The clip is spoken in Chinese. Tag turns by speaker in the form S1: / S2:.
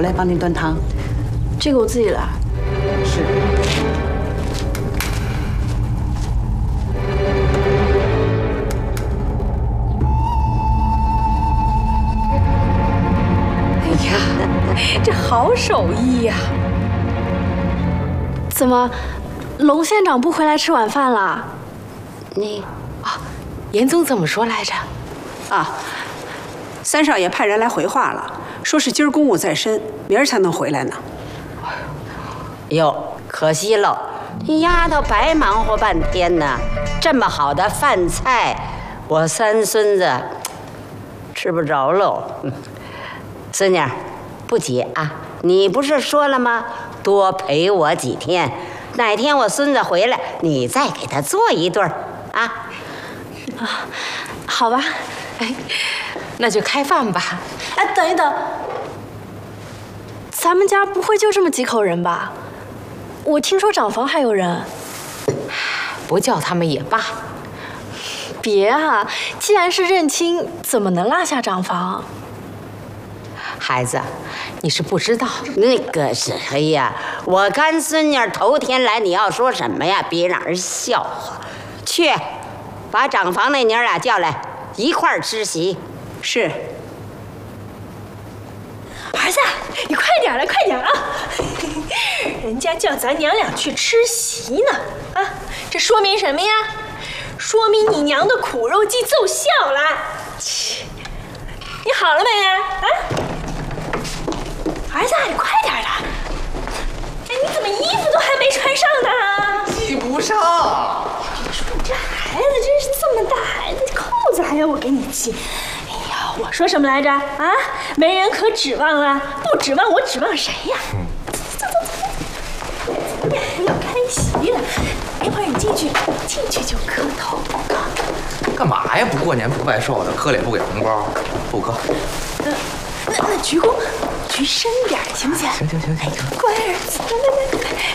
S1: 来帮您端汤。
S2: 这个我自己来。
S1: 是。
S3: 哎呀，这好手艺呀！
S2: 怎么，龙县长不回来吃晚饭了？
S3: 严总怎么说来着？
S1: 啊，三少爷派人来回话了，说是今儿公务在身，明儿才能回来呢。
S4: 哟，可惜喽，你丫头白忙活半天呢。这么好的饭菜，我三孙子吃不着喽。孙女儿，不急啊，你不是说了吗？多陪我几天，哪天我孙子回来，你再给他做一顿啊。
S2: 好吧。
S3: 哎，那就开饭吧。
S2: 哎，等一等，咱们家不会就这么几口人吧？我听说长房还有人。
S3: 不叫他们也罢。
S2: 别啊，既然是认亲，怎么能落下长房？
S3: 孩子，你是不知道，
S4: 那个是，哎呀，我干孙女头天来，你要说什么呀？别让人笑话。去，把长房那娘俩叫来，一块儿吃席。
S1: 是。
S5: 儿子，你快点来，快点啊！人家叫咱娘俩去吃席呢，啊，这说明什么呀？说明你娘的苦肉计奏效了。切，你好了没啊？啊，儿子，你快点的！哎，你怎么衣服都还没穿上呢？
S6: 系不上。
S5: 你说你这孩子真是这么大孩子，扣子还要我给你系。我说什么来着？啊，没人可指望了，不指望我指望谁呀？走，不要开席了，一会儿你进去就磕头。
S6: 干嘛呀？不过年不拜寿的，磕了也不给红包，不磕。
S5: 那鞠躬，鞠深点行不行？
S6: 行。
S5: 乖儿子，来。